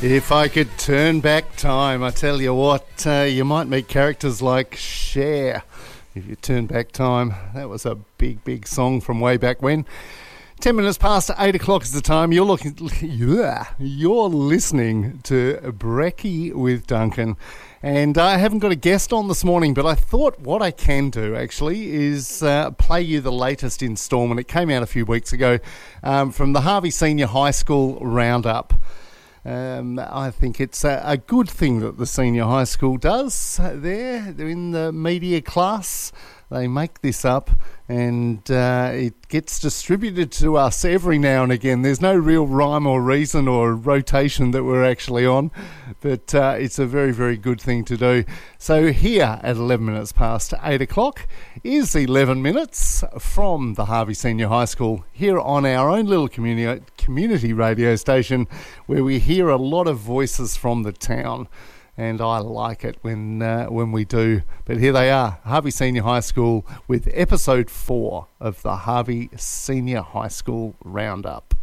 If I could turn back time, I tell you what, you might meet characters like Cher. If you turn back time, that was a big, big song from way back when. 10 minutes past 8 o'clock is the time. You're listening to Brekkie with Duncan. And I haven't got a guest on this morning, but I thought what I can do actually is play you the latest instalment. It came out a few weeks ago from the Harvey Senior High School Roundup. I think it's a good thing that the senior high school does. They're in the media class. They make this up and it gets distributed to us every now and again. There's no real rhyme or reason or rotation that we're actually on, but it's a very, very good thing to do. So here at 11 minutes past 8 o'clock is 11 minutes from the Harvey Senior High School here on our own little community radio station where we hear a lot of voices from the town. And I like it when we do. But here they are, Harvey Senior High School with episode 4 of the Harvey Senior High School Roundup.